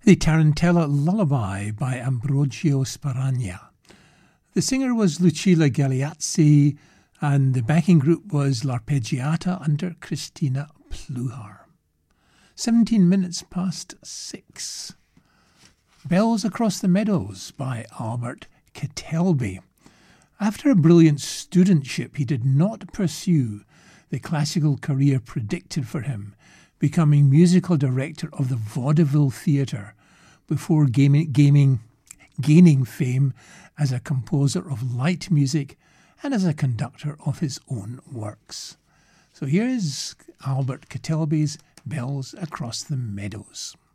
The Tarantella Lullaby by Ambrogio Sparagna. The singer was Lucilla Galeazzi, and the backing group was L'Arpeggiata under Christina Pluhar. 17 minutes past 6. Bells Across the Meadows by Albert Kettelby. After a brilliant studentship, he did not pursue the classical career predicted for him, becoming musical director of the Vaudeville Theatre before gaining fame as a composer of light music and as a conductor of his own works. So here is Albert Kettelby's Bells Across the Meadows.